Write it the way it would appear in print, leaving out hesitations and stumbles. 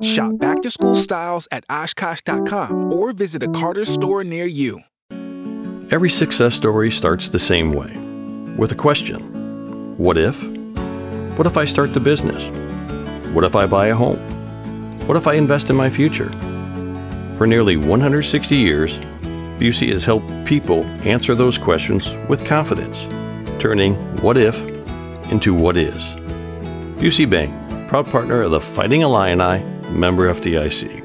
Shop back-to-school styles at Oshkosh.com or visit a Carter's store near you. Every success story starts the same way, with a question. What if? What if I start the business? What if I buy a home? What if I invest in my future? For nearly 160 years, Busey has helped people answer those questions with confidence, turning what if into what is. Busey Bank, proud partner of the Fighting Illini, member FDIC.